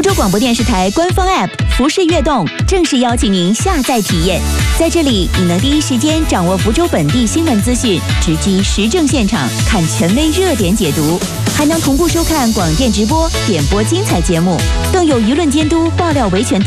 州广播电视台官方 App 福视悦动正式邀请您下载体验。在这里，你能第一时间掌握福州本地新闻资讯，直击时政现场，看权威热点解读，还能同步收看广电直播、点播精彩节目，更有舆论监督、爆料维权。